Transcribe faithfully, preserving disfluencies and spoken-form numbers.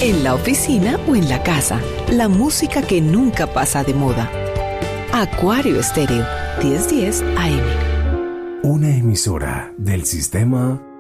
en la oficina o en la casa. La música que nunca pasa de moda. Acuario Estéreo, diez diez A M. Una emisora del sistema